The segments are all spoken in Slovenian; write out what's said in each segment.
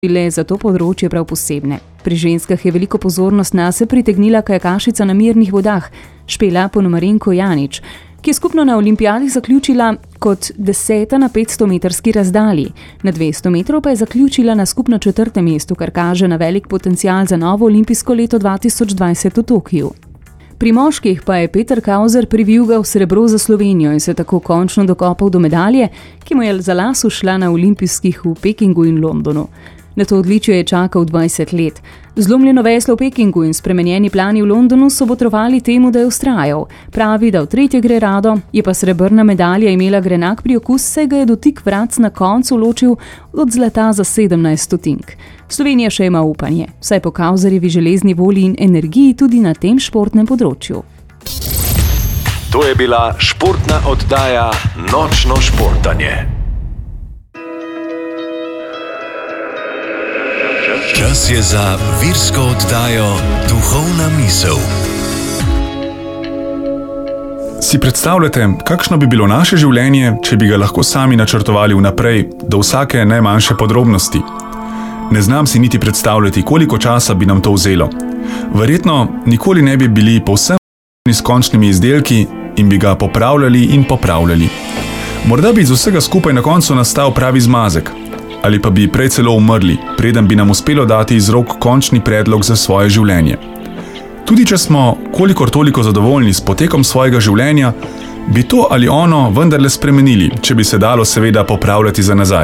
bile za to področje prav posebne. Pri ženskah je veliko pozornost nase pritegnila kajakašica na mirnih vodah, Špela Ponomarenko Janić, ki je skupno na olimpijadi zaključila kot 10. na 500-metrski razdalji. Na 200 metrov pa je zaključila na skupno 4. mestu, kar kaže na velik potencial za novo olimpijsko leto 2020 v Tokiu. Pri moških pa je Peter Kauzer privijugal srebro za Slovenijo in se tako končno dokopal do medalje, ki mu je za las ušla na olimpijskih v Pekingu in Londonu. Na to odličje je čakal 20 let. Zlomljeno veslo v Pekingu in spremenjeni plani v Londonu so botrovali temu, da je vztrajal. Pravi, da v tretje gre rado, je pa srebrna medalja imela grenak priokus, saj ga je dotik vratc na koncu ločil od zlata za 17 stotink. Slovenija še ima upanje, saj po Kauzerjevi železni volji in energiji tudi na tem športnem področju. To je bila športna oddaja Nočno športanje. Čas je za virsko oddajo Duhovna misel. Si predstavljate, kakšno bi bilo naše življenje, če bi ga lahko sami načrtovali vnaprej, do vsake najmanjše podrobnosti? Ne znam si niti predstavljati, koliko časa bi nam to vzelo. Verjetno nikoli ne bi bili povsem s končnimi izdelki in bi ga popravljali in popravljali. Morda bi iz vsega skupaj na koncu nastal pravi zmazek. Ali pa bi prej celo umrli, preden bi nam uspelo dati iz rok končni predlog za svoje življenje. Tudi če smo kolikor toliko zadovoljni s potekom svojega življenja, bi to ali ono vendarle spremenili, če bi se dalo seveda popravljati za nazaj.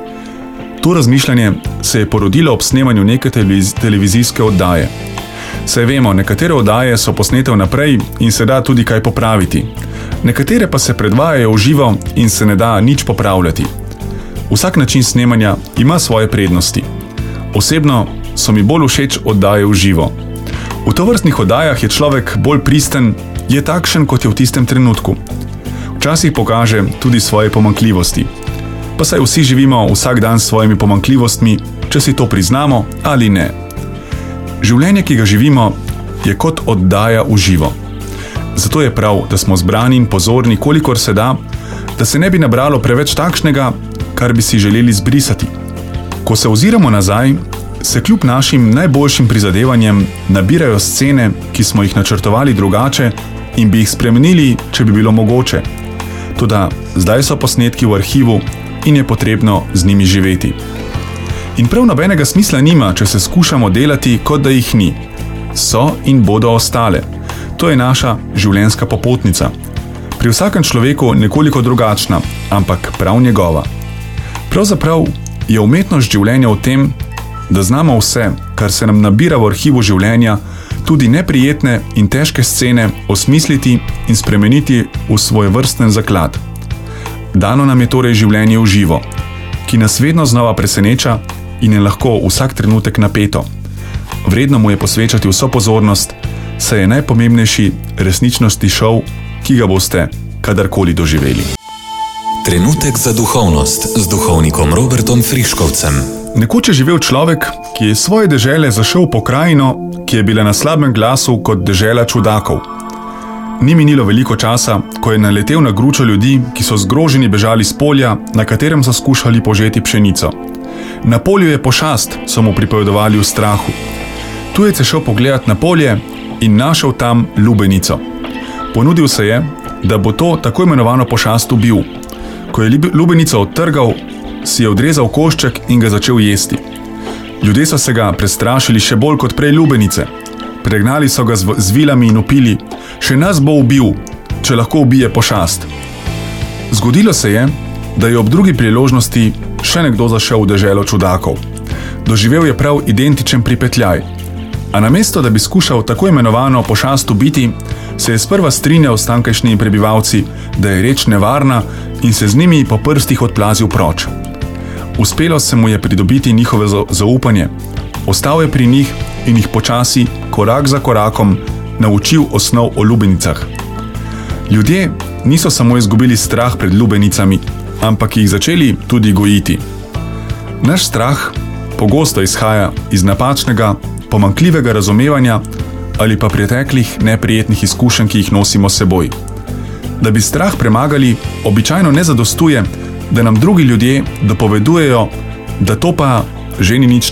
To razmišljanje se je porodilo ob snemanju neke televizijske oddaje. Saj vemo, nekatere oddaje so posnete vnaprej in se da tudi kaj popraviti. Nekatere pa se predvajajo v živo in se ne da nič popravljati. Vsak način snemanja ima svoje prednosti. Osebno so mi bolj všeč oddaje v živo. V tovrstnih oddajah je človek bolj pristen, je takšen, kot je v tistem trenutku. Včasih pokaže tudi svoje pomanjkljivosti. Pa saj vsi živimo vsak dan s svojimi pomanjkljivostmi, če si to priznamo ali ne. Življenje, ki ga živimo, je kot oddaja v živo. Zato je prav, da smo zbrani in pozorni, kolikor se da, da se ne bi nabralo preveč takšnega, kar bi si želeli zbrisati. Ko se oziramo nazaj, se kljub našim najboljšim prizadevanjem nabirajo scene, ki smo jih načrtovali drugače in bi jih spremenili, če bi bilo mogoče. Toda zdaj so posnetki v arhivu in je potrebno z njimi živeti. In prav nobenega smisla nima, če se skušamo delati, kot da jih ni. So in bodo ostale. To je naša življenjska popotnica. Pri vsakem človeku nekoliko drugačna, ampak prav njegova. Pravzaprav je umetnost življenja v tem, da znamo vse, kar se nam nabira v arhivu življenja, tudi neprijetne in težke scene osmisliti in spremeniti v svojevrsten zaklad. Dano nam je torej življenje v živo, ki nas vedno znova preseneča in je lahko vsak trenutek napeto. Vredno mu je posvečati vso pozornost, saj je najpomembnejši resničnostni šov, ki ga boste kadarkoli doživeli. Trenutek za duhovnost z duhovnikom Robertom Friškovcem. Nekoč je živel človek, ki je iz svoje dežele zašel v pokrajino, ki je bila na slabem glasu kot dežela čudakov. Ni minilo veliko časa, ko je naletel na gručo ljudi, ki so zgroženi bežali s polja, na katerem so skušali požeti pšenico. Na polju je pošast, so mu pripovedovali v strahu. Tujec je šel pogledat na polje in našel tam lubenico. Ponudil se je, da bo to tako imenovano pošast ubil. Ko je lubenico odtrgal, si je odrezal košček in ga začel jesti. Ljudje so se ga prestrašili še bolj kot prej lubenice. Pregnali so ga z vilami in vpili: še nas bo ubil, če lahko ubije pošast. Zgodilo se je, da je ob drugi priložnosti še nekdo zašel v deželo čudakov. Doživel je prav identičen pripetljaj. A namesto, da bi skušal tako imenovano pošast ubiti, se je sprva strinjal s tamkajšnjimi prebivalci, da je reč nevarna in se z njimi po prstih odplazil proč. Uspelo se mu je pridobiti njihove zaupanje. Ostal je pri njih in jih počasi, korak za korakom, naučil osnov o lubenicah. Ljudje niso samo izgubili strah pred lubenicami, ampak jih začeli tudi gojiti. Naš strah pogosto izhaja iz napačnega, pomanjkljivega razumevanja ali pa preteklih neprijetnih izkušenj, ki jih nosimo s seboj. Da bi strah premagali, običajno ne zadostuje, da nam drugi ljudje dopovedujejo, da to pa že ni nič